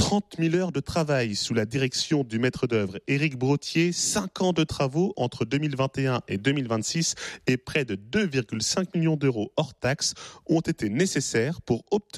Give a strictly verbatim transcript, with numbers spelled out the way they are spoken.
trente mille heures de travail sous la direction du maître d'œuvre Éric Brottier, cinq ans de travaux entre deux mille vingt et un et deux mille vingt-six et près de deux virgule cinq millions d'euros hors taxes ont été nécessaires pour obtenir